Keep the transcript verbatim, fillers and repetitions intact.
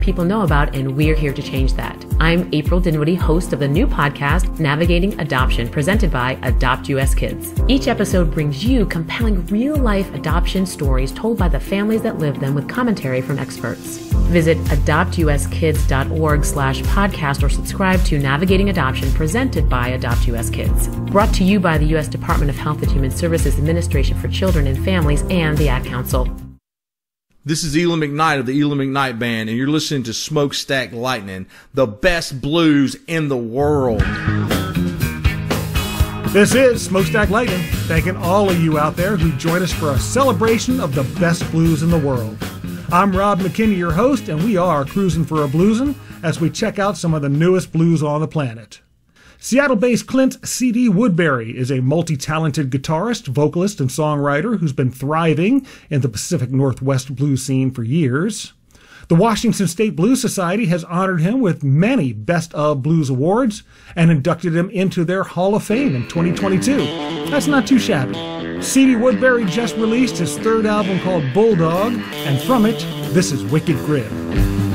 people know about, and we're here to change that. I'm April Dinwiddie, host of the new podcast, Navigating Adoption, presented by Adopt U S Kids. Each episode brings you compelling real-life adoption stories told by the families that live them with commentary from experts. Visit adoptuskids.org slash podcast or subscribe to Navigating Adoption, presented by Adopt U S Kids. Brought to you by the U S Department of Health and Human Services Administration for Children and Families and the Ad Council. This is Elam McKnight of the Elam McKnight Band, and you're listening to Smokestack Lightning, the best blues in the world. This is Smokestack Lightning, thanking all of you out there who join us for a celebration of the best blues in the world. I'm Rob McKinney, your host, and we are cruising for a bluesin' as we check out some of the newest blues on the planet. Seattle-based Clint C D Woodbury is a multi-talented guitarist, vocalist, and songwriter who's been thriving in the Pacific Northwest blues scene for years. The Washington State Blues Society has honored him with many Best of Blues awards and inducted him into their Hall of Fame in twenty twenty-two. That's not too shabby. C D Woodbury just released his third album called Bulldog, and from it, this is Wicked Grid.